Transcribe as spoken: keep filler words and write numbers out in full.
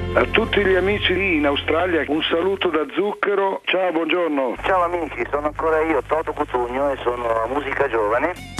A tutti gli amici lì in Australia un saluto da Zucchero. Ciao, buongiorno. Ciao amici, sono ancora io, Toto Cutugno, e sono Musica Giovane.